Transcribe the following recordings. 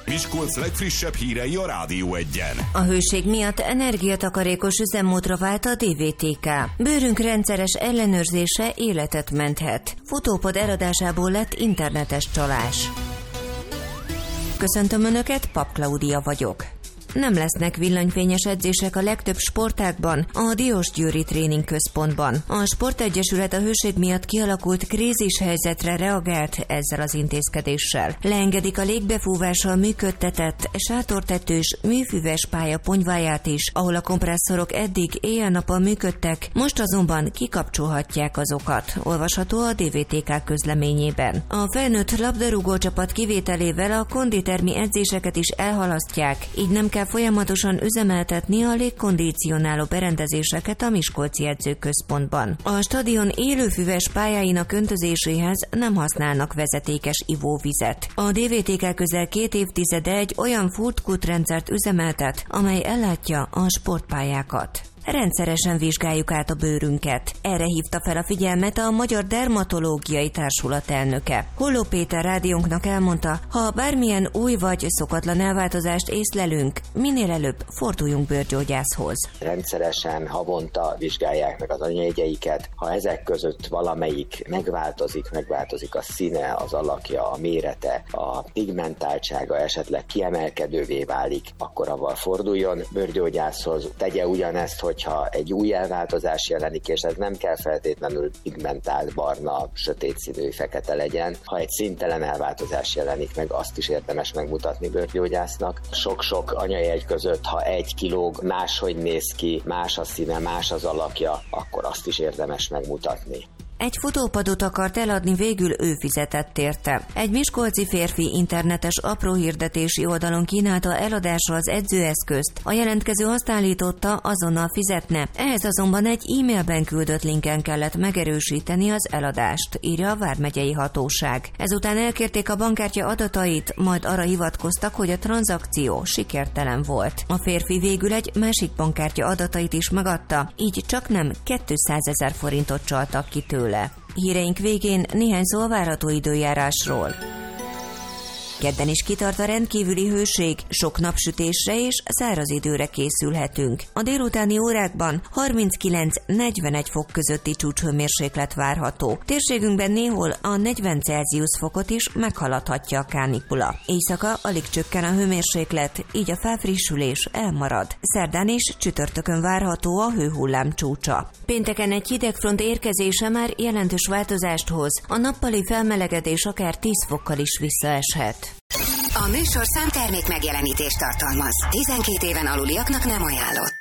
Miskolc legfrissebb hírei a Rádió Egyen. A hőség miatt energiatakarékos üzemmódra vált a DVTK. Bőrünk rendszeres ellenőrzése életet menthet. Futópod eladásából lett internetes csalás. Köszöntöm Önöket, Pap Klaudia vagyok. Nem lesznek villanyfényes edzések a legtöbb sportágban, a Diósgyőri Tréningközpontban. A Sportegyesület a hőség miatt kialakult krízis helyzetre reagált ezzel az intézkedéssel. Leengedik a légbefúvással működtetett sátortetős műfüves pálya ponyváját is, ahol a kompresszorok eddig éjjel-nappal működtek, most azonban kikapcsolhatják azokat. Olvasható a DVTK közleményében. A felnőtt labdarúgó csapat kivételével a konditermi edzéseket is elhalasztják, így nem kell folyamatosan üzemeltetni a légkondicionáló berendezéseket a Miskolci edzőközpontban. A stadion élőfüves pályáinak öntözéséhez nem használnak vezetékes ivóvizet. A DVTK közel 2 évtizede egy olyan furtkút-rendszert üzemeltet, amely ellátja a sportpályákat. Rendszeresen vizsgáljuk át a bőrünket. Erre hívta fel a figyelmet a Magyar Dermatológiai Társulat elnöke. Holló Péter rádiónknak elmondta, ha bármilyen új vagy szokatlan elváltozást észlelünk, minél előbb forduljunk bőrgyógyászhoz. Rendszeresen havonta vizsgálják meg az anyajegyeiket. Ha ezek között valamelyik megváltozik a színe, az alakja, a mérete, a pigmentáltsága esetleg kiemelkedővé válik, akkor avval forduljon bőrgyógyászhoz. Tegye ugyanezt, hogyha egy új elváltozás jelenik, és ez nem kell feltétlenül pigmentált, barna, sötét színű, fekete legyen. Ha egy színtelen elváltozás jelenik meg, azt is érdemes megmutatni bőrgyógyásznak. Sok-sok anyajegy között, ha egy kilóg, máshogy néz ki, más a színe, más az alakja, akkor azt is érdemes megmutatni. Egy futópadot akart eladni, végül ő fizetett érte. Egy miskolci férfi internetes apróhirdetési oldalon kínálta eladásra az edzőeszközt. A jelentkező azt állította, azonnal fizetne. Ehhez azonban egy e-mailben küldött linken kellett megerősíteni az eladást, írja a vármegyei hatóság. Ezután elkérték a bankkártya adatait, majd arra hivatkoztak, hogy a tranzakció sikertelen volt. A férfi végül egy másik bankkártya adatait is megadta, így csaknem 200 000 forintot csaltak ki tőle. Híreink végén néhány szó a várható időjárásról. Kedden is kitart a rendkívüli hőség, sok napsütésre és száraz időre készülhetünk. A délutáni órákban 39-41 fok közötti csúcshőmérséklet várható. Térségünkben néhol a 40 Celsius fokot is meghaladhatja a kánikula. Éjszaka alig csökken a hőmérséklet, így a felfrissülés elmarad. Szerdán és csütörtökön várható a hőhullám csúcsa. Pénteken egy hidegfront érkezése már jelentős változást hoz. A nappali felmelegedés akár 10 fokkal is visszaeshet. A műsor számtermék megjelenítést tartalmaz. 12 éven aluliaknak nem ajánlott.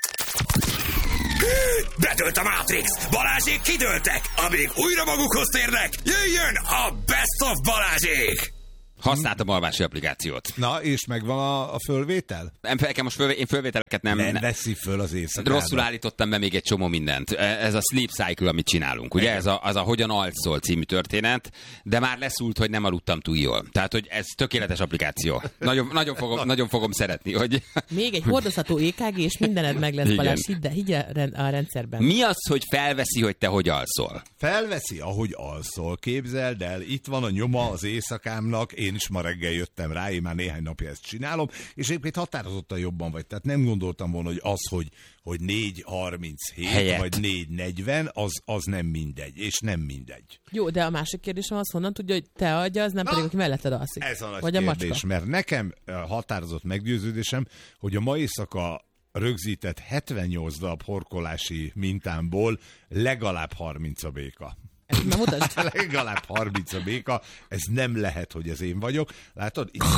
Bedőlt a Matrix! Balázsék kidőltek! Amíg újra magukhoz térnek, jöjjön a Best of Balázsék! Használtam alvási applikációt. Na, és megvan a fölvétel? Én fölvételeket nem veszi föl az éjszakában. Rosszul állítottam be még egy csomó mindent. Ez a sleep cycle, amit csinálunk. Ugye? Ez a Hogyan alszol című történet, de már leszúlt, hogy nem aludtam túl jól. Tehát, hogy ez tökéletes applikáció. Nagyon fogom szeretni, hogy... Még egy hordozható EKG, és mindened meg lesz, Balázs, higgy a rendszerben. Mi az, hogy felveszi, hogy te hogy alszol? Felveszi, ahogy alszol. Képzeld el, itt van a nyoma az éjszakámnak, én is ma reggel jöttem rá, én már néhány napja ezt csinálom, és egyébként határozottan jobban vagy. Tehát nem gondoltam volna, hogy az, hogy 4:37 vagy 4:40, az nem mindegy, és nem mindegy. Jó, de a másik kérdésem az, honnan tudja, hogy te adja, az nem pedig, aki melletted alszik. Ez a nagy vagy kérdés, a macska. mert nekem határozott meggyőződésem, hogy a ma éjszaka rögzített 78 darab horkolási mintámból legalább 30 a béka. Nem mutasd. Legalább 30 a béka, ez nem lehet, hogy ez én vagyok. Látod? Itt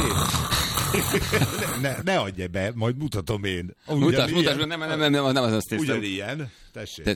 ne adj be, majd mutatom én. Mutasd, nem az azt hiszem. Ugyanilyen, tessék.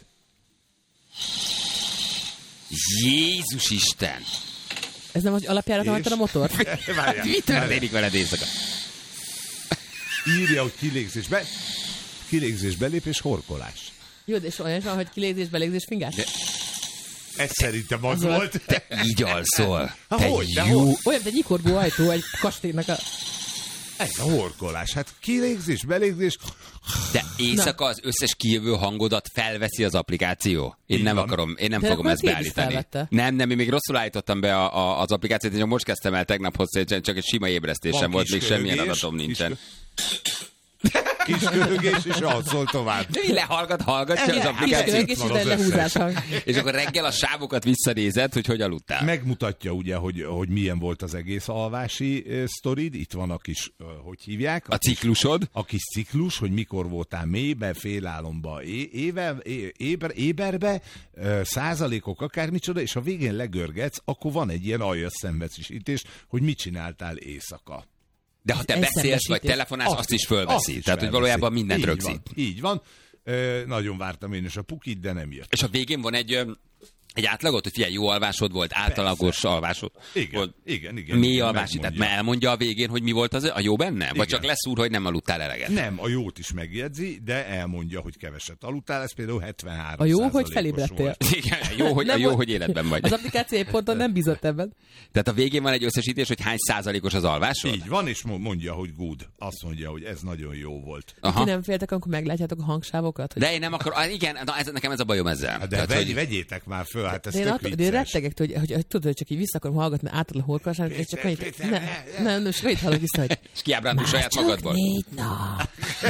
Jézus Isten! Ez nem az alapjáraton hagytad a motort? Mi történik veled éjszaka? Írja, hogy kilégzés, belép és horkolás. Jó, de és olyan van, hogy kilégzés, belégzés, fingás? Ez szerintem az volt. Te így alszol. Hogy? Olyan, egy nyikorgó ajtó egy kastélynak a... Ez a horkolás. Hát kilégzés, belégzés. De éjszaka az összes kijövő hangodat felveszi az applikáció. Én nem akarom, én nem De fogom akkor ezt téged beállítani. is felvette. Nem, én még rosszul állítottam be az applikációt, és most kezdtem el tegnap hozzá, csak egy sima ébresztésem Van volt, kis még semmilyen köhögés, adatom nincsen. Kis köhögés, és alszol tovább. De így hallgatja az Kis applikáció. köhögés, van és az lehúzás összes. hang. És akkor reggel a sávokat visszanézed, hogy aludtál. Megmutatja ugye, hogy milyen volt az egész alvási sztorid. Itt van a kis, hogy hívják? A ciklusod. A kis ciklus, hogy mikor voltál mélybe, félálomba, éberbe, százalékok, akármicsoda, és ha végén legörgetsz, akkor van egy ilyen aljas szenvedésítés, hogy mit csináltál éjszaka. De ha te Ez beszélsz, vagy szembesítés. telefonálsz, azt is fölveszi. Tehát, hogy felveszi. valójában mindent Így rögzít. van, így van. Nagyon vártam én is a pukit, de nem jött. És a végén van egy átlagot, hogy figyelj, jó alvásod volt, általagos alvásod volt. Igen. Mély alvási, tehát elmondja a végén, hogy mi volt a jó benne? Vagy Igen. csak leszúr, hogy nem aludtál eleget? Nem, a jót is megjegyzi, de elmondja, hogy keveset aludtál, ez például 73%. A jó, hogy felébredtél. Igen, jó, hogy életben vagy. Az applikáció egy ponton nem bízott ebben. Tehát a végén van egy összesítés, hogy hány százalékos az alvásod? Így van, és mondja, hogy good. Azt mondja, hogy ez nagyon jó volt. Aha. Ti nem féltek, amikor meglátjátok a hangsávokat? Hogy... De én nem akarom, igen, nekem ez a bajom ezzel. De Tehát, hogy- vegyétek már föl, hát ez De én, tök de én vicces. rettegek, hogy tudod, hogy csak így vissza akarom hallgatni átadni a horkolásának, és csak annyit, nem, és annyit hallok vissza, hogy És kiábrándul saját magadból. 4 nap.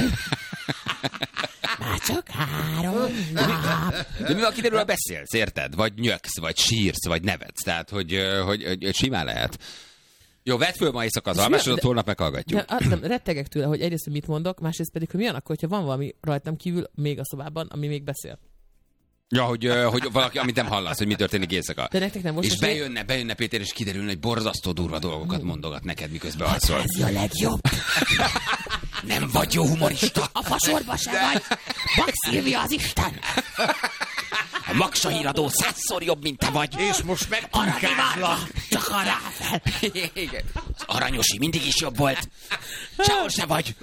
Már csak 3 nap. De mivel kiderül, beszélsz, érted? Vagy nyöksz, vagy sírsz, vagy nevetsz. Tehát, hogy simán lehet. Jó, vedd föl ma éjszaka az alvásodat, holnap meghallgatjuk. De rettegek tőle, hogy egyrészt, hogy mit mondok, másrészt pedig, hogy milyen akkor, hogyha van valami rajtam kívül még a szobában, ami még beszél. Ja, hogy valaki, amit nem hallasz, hogy mi történik éjszaka. De nektek nem most És most bejönne Péter, és kiderülne, hogy borzasztó durva dolgokat mondogat neked, miközben alszol. Ez a legjobb. Nem vagy jó humorista. A fasorba se vagy. Bak Szilvia az Isten. A Maksa híradó 100-szor jobb, mint te vagy. És most meg Csak a ráfel. Igen. Az Aranyosi mindig is jobb volt. Sehol se vagy.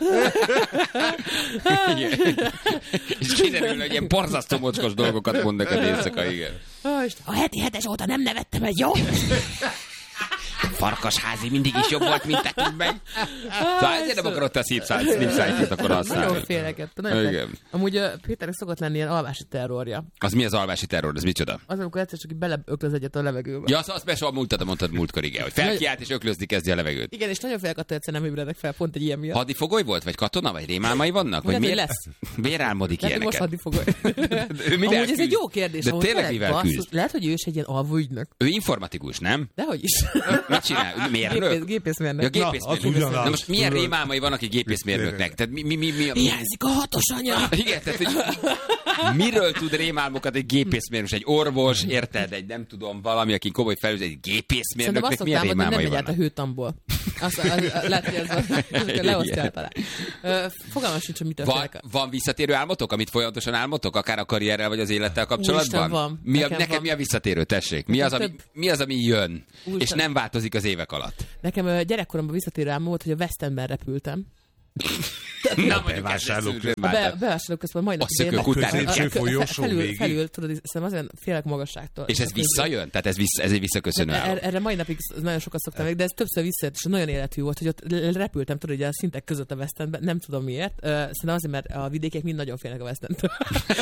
Igen. És kiderül, hogy ilyen borzasztó mocskos dolgokat mond neked éjszaka, igen. A heti hetes óta nem nevettem egy jó. Farkasházi mindig is jobb volt, mint te tudd meg. Szóval ezért nem akarod a Sleep-Cycle-t akkor használni. Nagyon féleket. Igen. Amúgy Péternek szokott lenni ilyen alvási terrorja. Az mi az alvási terror? Ez micsoda? Az, amikor egyszer csak beleöklöz egyet a levegőbe. Ja, azt persze mondtad múltkor, igen, hogy felkiált és öklözni kezdi a levegőt. Igen, és nagyon félek attól, egyszer nem ébredek fel, pont egy ilyen miatt. Hadifogoly volt, vagy katona, vagy rémálmai vannak? Vagy Lehet, hogy miért álmodik Lehet, hogy most ilyeneket? hadifogoly. Ő mivel Amúgy ez egy küzd? jó kérdés. De amúgy tényleg mivel küzd? Lehet, hogy ő is egy ilyen alvóügynök. Ő informatikus, nem? Dehogy is. Mit csinál? Ő mérnök? Gépészmérnök. Ja, Na, gépészmérnök. az ugyanaz. Na most milyen Tudod. rémálmai vannak egy gépészmérnöknek? Tehát mi Hiányzik a hatos anya. igen, tehát, hogy miről tud rémálmokat egy gépészmérnök, egy orvos, érted? Egy nem tudom, valami, aki komoly felügyelő, egy Szerintem gépészmérnöknek azt milyen szoktam mondani, hogy nem rémálmai megy át a vannak? hőtamból. Lehet, hogy ez van. Leosztja talán. Fogalmam sincs, hogy mitől félek. Van visszatérő álmotok, amit folyamatosan álmotok, akár a karrierrel vagy az élettel Úristen, kapcsolatban? van. Nekem van. mi a visszatérő, tessék? Mi az, ami jön, és Úristen. nem változik az évek alatt? Nekem gyerekkoromban visszatérő álmom volt, hogy a West Endben repültem. Na, A bevásárlóközben majdnem A szökők után. Középső folyosó végig. felül, tudod, szerintem azért félek magasságtól. És ez visszajön? Tehát ez egy visszaköszönő álom. Erre mai napig nagyon sokat szoktam meg, de ez többször visszajött, és nagyon életű volt, hogy ott repültem, tudod, ugye a szintek között a West Endben, nem tudom miért. Szerintem azért, mert a vidékiek mind nagyon félnek a West Endtől.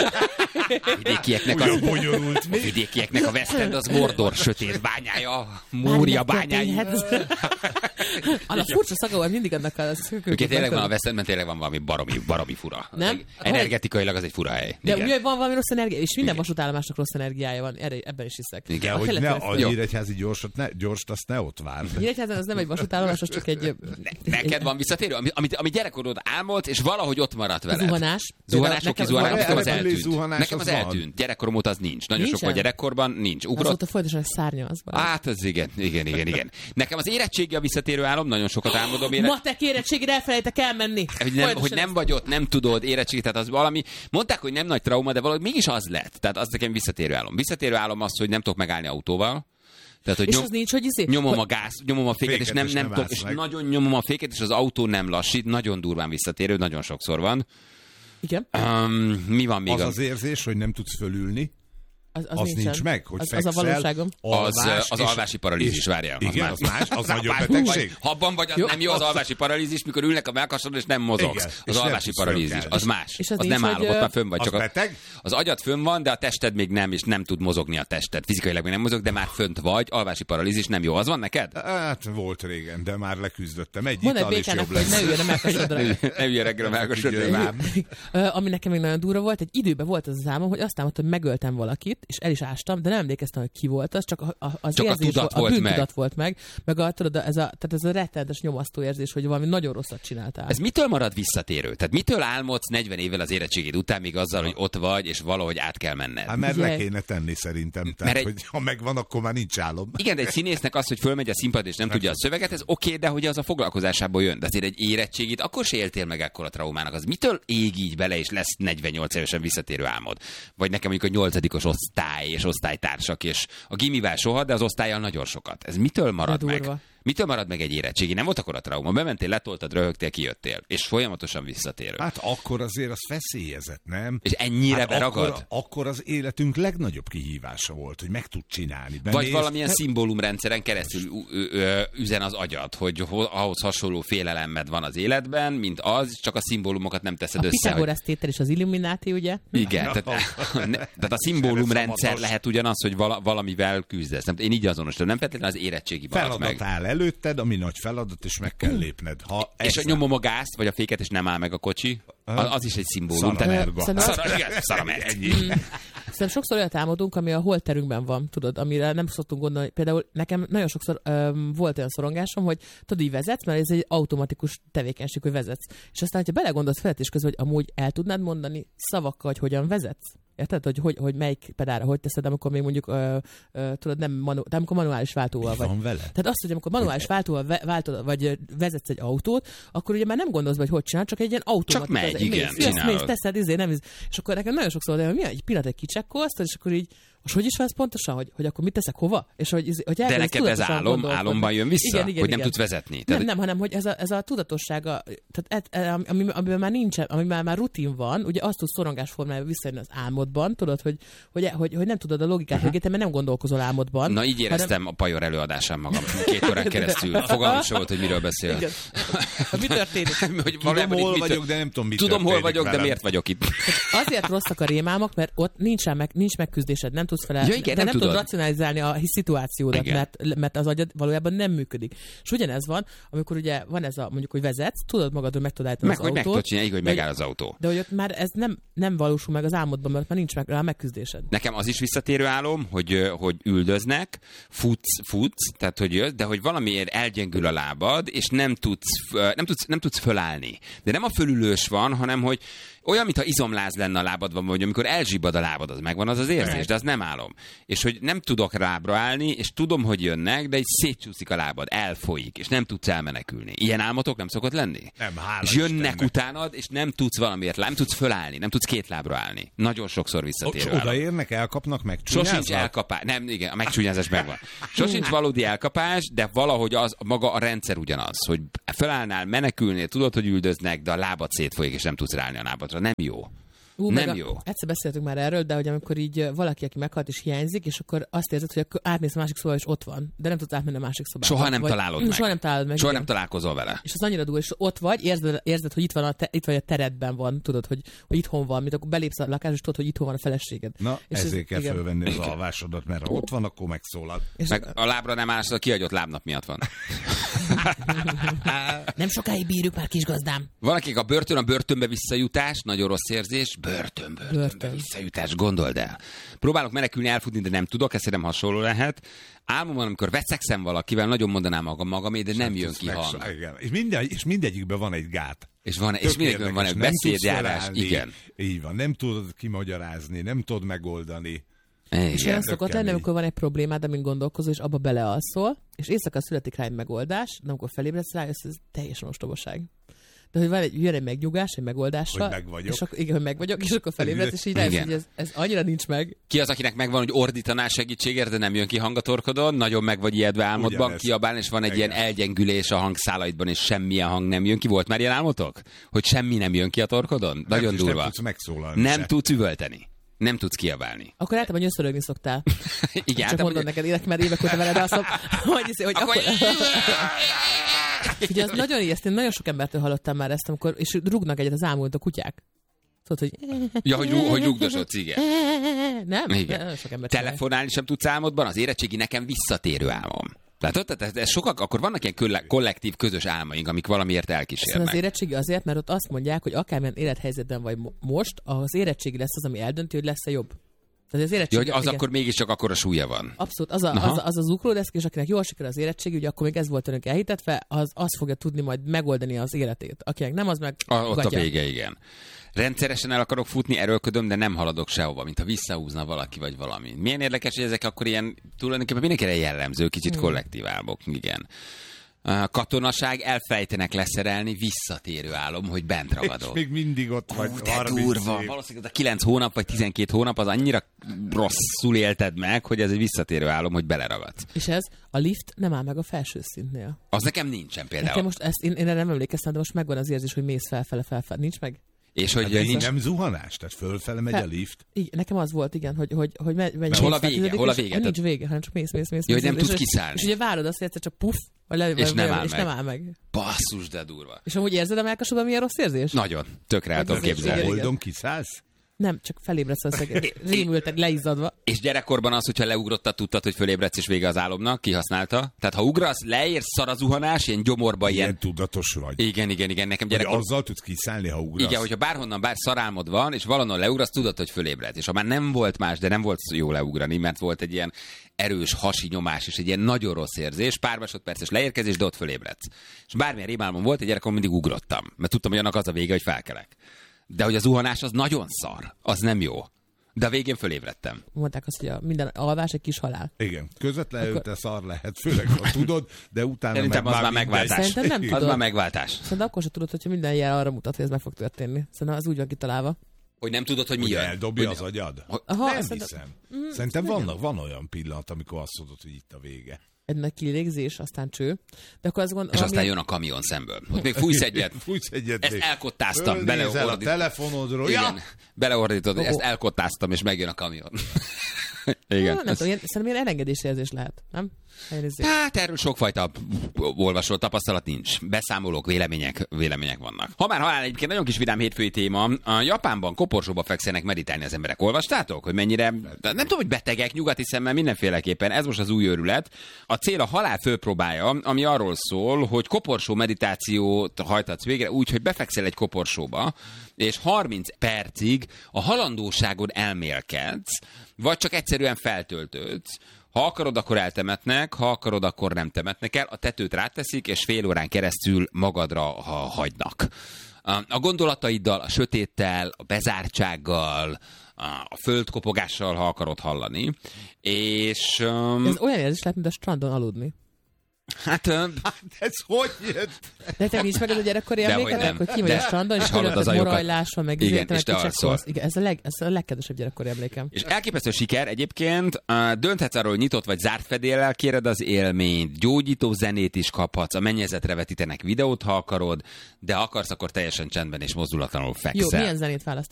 A vidékieknek a West End az Mordor sötét bányája, Múria bányája. A furcsa szaga volt mindig annak a szökőknek. Tényleg van a West Endben, tényleg van valami baromi fura. Nem? Energetikailag az egy fura hely. De Igen. ugye van valami rossz energia, és minden vasútállomásnak rossz energiája van, ebben is hiszek. Igen, A Hogy ne keleten- a Nyíregyházi gyors, azt ne ott várd. Nyíregyházan az nem egy vasútállomás, az csak egy... Neked van visszatérő? Ami gyerekkorod álmodt, és valahogy ott maradt veled. Zuhanás. Zuhanás, Nekem- zuhanás, nekem az repülés eltűnt. zuhanás Nekem az az van. eltűnt. Gyerekkorom óta az nincs. Nagyon sok Nincsen? volt gyerekkorban, nincs. Ugrott. Azóta folytosan szárnya az van. Hát az igen. Nekem az érettségi a visszatérő álom, nagyon sokat álmodom Matek érettségére elfelejtek elmenni. hogy nem vagy ott, nem tudod, érettségi, tehát az valami, mondták, hogy nem nagy trauma, de valahogy mégis az lett. Tehát az nekem visszatérő álom. Visszatérő álom az, hogy nem tudok megállni autóval. Tehát, hogy És az nincs, hogy nyomom a gáz, nyomom a féket, és Féket, és nem nem tudok, állsz és meg. nagyon nyomom a féket, és az autó nem lassít, nagyon durván visszatérő, nagyon sokszor van. Igen. Mi van még? Az az érzés, hogy nem tudsz fölülni. Az nincs meg, hogy az a valóságom. Az alvási paralízis, várjál. Igen, az más, az nagyobb betegség. Ha abban vagy, az nem jó az alvási paralízis, mikor ülnek a mellkasodon és nem mozogsz. Igen, Az alvási paralízis, az más. És az nem áll, ott már fönn vagy. Az beteg? Az agyad fönn van, de a tested még nem, és nem tud mozogni a tested. Fizikailag még nem mozog, de már fönt vagy. Alvási paralízis nem jó. Az van neked? Hát volt régen, de már leküzdöttem. Egy Mondd ital egy és jobb békának, hogy lesz. ne üljön a mellkasodra. Ne üljön reggel a mellkasodra. Ami nekem még nagyon durva volt, egy időben volt az álmom, hogy azt támadtam, hogy megöltem valakit, és el is ástam, de nem emlékeztem, hogy ki volt az, csak az csak érzés, a bűntudat volt meg, tudod, ez a rettenetes nyomasztó érzés, hogy valami nagyon rosszat csináltál. Ez mitől marad visszatérő? Tehát mitől álmodsz 40 évvel az érettségid után még azzal, hogy ott vagy, és valahogy át kell menned? Hát mert le kéne tenni szerintem. Tehát, hogy ha megvan, akkor már nincs álom. Igen, de egy színésznek az, hogy fölmegy a színpad és nem tudja a szöveget, ez oké, de hogy az a foglalkozásából jön. De azért egy érettségit akkor se éltél meg ekkora traumának. Az mitől ég így bele, és lesz 48 évesen visszatérő álmod? Vagy nekem mondjuk a 8-os osztály és osztálytársak, és a gimivel soha, de az osztállyal nagyon sokat. Ez mitől marad meg? Mitől marad meg egy érettségi? Nem volt akkor a trauma. Bementél, letoltad, röhögtél, kijöttél. És folyamatosan visszatérő. Hát akkor azért az feszélyezett, nem? És ennyire beragad? Akkor az életünk legnagyobb kihívása volt, hogy meg tud csinálni. Vagy valamilyen szimbólumrendszeren keresztül üzen az agyad, hogy ahhoz hasonló félelemed van az életben, mint az, csak a szimbólumokat nem teszed össze. A Pitagorasz tétel és az Illuminati, ugye? Igen, tehát a szimbólumrendszer lehet ugyanaz, hogy valamivel küzdesz. Én így azonosítom, nem feltétlenül az érettségi balat meg. Előtted, ami nagy feladat, és meg kell lépned. És a nyomom a gázt, vagy a féket, és nem áll meg a kocsi, az is egy szimbólum. Szaramerga. Szerintem sokszor olyat álmodunk, ami a holterünkben van, tudod, amire nem szoktunk gondolni. Például nekem nagyon sokszor volt olyan szorongásom, hogy tudod, így vezetsz, mert ez egy automatikus tevékenység, hogy vezetsz. És aztán, hogyha belegondolsz feletés közben, hogy amúgy el tudnád mondani szavakkal, hogy hogyan vezetsz? Érted, hogy melyik pedálra hogy teszed, amikor még mondjuk tudod, de amikor manuális váltóval vagy. Van vele? Tehát azt, hogy amikor manuális váltóval váltod, vagy vezetsz egy autót, akkor ugye már nem gondolsz, hogy csinál, csak egy ilyen automatik. Csak megy, igen, csinálod. Mész, teszed, nem. És akkor nekem nagyon sokszor de mi egy pillanat, egy kicsekkolsz, és akkor így, most hogy is van ez pontosan, hogy akkor mit teszek hova? És hogy de neked ez álomban jön vissza, igen, hogy nem tudsz vezetni. Nem, hanem hogy ez a tudatossága, tehát amiben már nincsen, amiben már rutin van, ugye azt tudsz szorongás formájában visszajönni az álmodban, tudod, hogy nem tudod a logikát mögé, mert nem gondolkozol álmodban. Na így éreztem a Pajor előadásán magam 2 órán keresztül. Fogalmam sem volt, hogy miről beszél. Igen. Mi történik? Tudom, hol vagyok, de nem tudom, mit tudom, hol vagyok, de miért vagyok itt? Azért rosszak a rémálmok, mert ott nincs megküzdésed, nem tudsz fel, igen, de nem tudod racionalizálni a szituációdat, mert az agyad valójában nem működik. És ugyanez van, amikor ugye van ez mondjuk, hogy vezetsz, tudod magadról meg tudod állítani az autót. Meg tudod csinálni, hogy megáll az autó. De hogy ott már ez nem valósul meg az álmodban, mert már nincs rá megküzdésed. Nekem az is visszatérő álom, hogy üldöznek, futsz, tehát hogy jössz, de hogy valamiért elgyengül a lábad, és nem tudsz fölállni. De nem a fölülős van, hanem hogy olyan, mintha izomláz lenne a lábadban, vagy amikor elzsibbad a lábad, az megvan az érzés, de az nem álom. És hogy nem tudok lábra állni, és tudom, hogy jönnek, de így szétcsúszik a lábad, elfolyik, és nem tudsz elmenekülni. Ilyen álmotok nem szokott lenni? Nem, hála és jönnek Istennek. Utánad, és nem tudsz valamiért, nem tudsz fölállni, nem tudsz 2 lábra állni. Nagyon sokszor visszatérő álom. Odaérnek, elkapnak, megcsúnyáznak? Sosincs elkapás. Nem, igen, a megcsúnyázás megvan. Sosincs valódi elkapás, de valahogy az maga a rendszer ugyanaz, hogy fölállnál, menekülnél, tudod, hogy üldöznek, de a lábad szétfolyik, és nem tudsz ráállni a lábadra. Nem jó. Nem jó. Egyszer beszéltünk már erről, de hogy amikor így valaki, aki meghalt és hiányzik, és akkor azt érzed, hogy akkor átmész a másik szobába, és ott van, de nem tudsz átmenni a másik szobába. Soha nem találod meg. Soha nem találod meg. Soha nem találkozol vele. És az annyira durva, és ott vagy, érzed, hogy itt vagy a teredben van, tudod, hogy itthon van, mint akkor belépsz a lakásba, és tudod, hogy itthon van a feleséged. Na, és ezért kell fölvenni az alvásodat, mert ha ott van, akkor megszólal. Meg a lábra nem állsz, a kihagyott lábnap miatt van. Nem sokáig bírjuk már, kisgazdám. Valakik a börtönbe visszajutás, nagyon rossz érzés, börtönbe visszajutás, gondold el. Próbálok menekülni, elfutni, de nem tudok, ez szerintem hasonló lehet. Álmomban, amikor veszekszem valakivel, nagyon mondanám magamé, de nem jön ki hang. És mindegyikben van egy gát. És mindegyikben van egy beszédjárás, igen. Így van, nem tudod kimagyarázni, nem tudod megoldani. És olyan szokott lenni, amikor van egy problémád, amin gondolkozol, és abba belealszol, és éjszaka születik rá egy megoldás, de amikor felébredsz rá, ez teljesen ostobaság. De hogy jön egy megnyugás, egy megoldásra. Hogy meg vagyok. És akkor, igen, hogy meg vagyok, és akkor felébredsz, és így rájössz, hogy ez annyira nincs meg. Ki az, akinek megvan, hogy ordítanál segítségért, de nem jön ki hang a torkodon, nagyon meg vagy ijedve álmodban, ugyanez. Kiabálni, és van egy ilyen elgyengülés a hangszálaidban, és semmilyen hang nem jön ki. Volt már ilyen álmotok? Hogy semmi nem jön ki a torkodon? Nagyon durva. Nem tudsz megszólalni. Nem tudsz üvölteni. Nem tudsz kiabálni. Akkor általában nyöszörögni szoktál. Igen, csak mondom neked, élek, mert évek óta veled alszom, hogy akkor... Ugye az nagyon ijesztő, nagyon sok embertől hallottam már ezt, amikor, és rúgnak egyet az ámult a kutyák. Tudod, hogy... Ja, hogy rúgdosodsz, igen. Nem? Igen. Nagyon sok ember Telefonálni sem tudsz álmodban, az érettségi nekem visszatérő álmom. Tehát ez sokak, akkor vannak ilyen kollektív, közös álmaink, amik valamiért elkísérnek. Az érettségi azért, mert ott azt mondják, hogy akármilyen élethelyzetben vagy most, az érettségi lesz az, ami eldönti, hogy lesz-e jobb. Tehát az érettségi, hogy az igen. Akkor mégiscsak akkora súlya van. Abszolút. Az ugródeszk, és akinek jól sikerül az érettségi, ugye akkor még ez volt önök elhitetve, az fogja tudni majd megoldani az életét. Akinek nem, az meg ott a vége, igen. Rendszeresen el akarok futni, erőlködöm, de nem haladok sehova, mint ha visszahúzna valaki vagy valami. Milyen érdekes, hogy ezek akkor ilyen tulajdonképpen mindenkire jellemző, kicsit kollektív álmok, igen. Katonaság, elfelejtenek leszerelni, visszatérő álom, hogy bent ragadok. És még mindig ott vagy 30 durva. Valószínűleg a 9 hónap vagy 12 hónap az annyira rosszul élted meg, hogy ez egy visszatérő álom, hogy beleragadsz. És ez a lift nem áll meg a felső szintnél. Az nekem nincsen például. Nekem most ezt, én erre nem emlékeztem, de most megvan az érzés, hogy mész felfele. Nincs meg? És hogy hát nincs... Nem zuhanás, tehát fölfele megy a lift. Igen, nekem az volt, igen, hogy megy. Hol a vége? Hol a vége? Nincs vége, hanem csak mész. Jó, hogy nem tudsz kiszállni. És ugye várod azt, hogy egyszer csak puff, és nem áll meg. Basszus, de durva. És amúgy érzed a melkasodban milyen rossz érzés? Nagyon. Tökre el tudom képzelni. Oldon kiszállsz? Nem, csak felébredsz az rémülten, leizzadva. És gyerekkorban az, hogyha leugrottad, tudtad, hogy fölébredsz és vége az álomnak, kihasználta. Tehát ha ugrasz, leérsz, szar a zuhanás, ilyen gyomorba, ilyen tudatos vagy. Igen, nekem gyerekkorban. Azzal tudsz kiszállni, ha ugrasz. Igen, hogyha bárhonnan bár szarálmod van, és valahonnan leugrasz, tudod, hogy fölébredsz. És ha már nem volt más, de nem volt jó leugrani, mert volt egy ilyen erős hasi nyomás és egy ilyen nagyon rossz érzés, pár másodperces leérkezés, de ott fölébredsz. És bármilyen rémálmom volt, egy gyerekkorban mindig ugrottam, mert tudtam, hogy annak az a vége, hogy felkelek. De hogy a zuhanás az nagyon szar, az nem jó. De a végén fölébredtem. Mondták azt, hogy minden alvás egy kis halál. Igen, közvetlenül te szar lehet, főleg ha tudod, de utána szerintem meg az már megváltás. Szerintem nem az már megváltás. Szerintem akkor sem tudod, hogyha minden jel arra mutat, hogy ez meg fog történni. Szerintem az úgy van kitalálva. Hogy nem tudod, hogy mi jön. Eldobja az agyad? Aha, nem hiszem. Szerintem van olyan pillanat, amikor azt mondod, hogy itt a vége. Egy nagy kilégzés, aztán cső. De akkor azt és aztán jön a kamion szemből. Ott még fújsz egyet. Ezt elkottáztam. Beleordítod a telefonodról. Igen, beleordítod, ezt elkottáztam, és megjön a kamion. Igen. Nem tudom, szerintem ilyen elengedési érzés lehet, nem? Hát erről sokfajta olvasó tapasztalat nincs. Beszámolók, vélemények vannak. Ha már halál, egyébként nagyon kis vidám hétfői téma. A Japánban koporsóba fekszenek meditálni az emberek. Olvastátok? Hogy mennyire, nem tudom, hogy betegek, nyugati szemmel mindenféleképpen. Ez most az új őrület. A cél a halál főpróbája, ami arról szól, hogy koporsó meditációt hajtatsz végre úgy, hogy befekszel egy koporsóba, és 30 percig a halandóságon elmélkedsz, vagy csak egyszerűen feltöltődsz. Ha akarod, akkor eltemetnek, ha akarod, akkor nem temetnek el. A tetőt ráteszik, és fél órán keresztül magadra hagynak. A gondolataiddal, a sötéttel, a bezártsággal, a földkopogással, ha akarod hallani. És... Ez olyan érzés lehet, mint a strandon aludni. Hát ez hogy jött? De te nincs meg az a gyerekkori emlékednek, hogy ki vagy a strandon, és fölött egy morajláson, meg igen, és te alszol. Igen, ez a legkedvesebb gyerekkori emlékem. És elképesztő siker egyébként, dönthetsz arról, hogy nyitott vagy zárt fedéllel kéred az élményt, gyógyító zenét is kaphatsz, a mennyezetre vetítenek videót, ha akarod, de akarsz, akkor teljesen csendben és mozdulatlanul fekszel. Jó, milyen zenét választasz?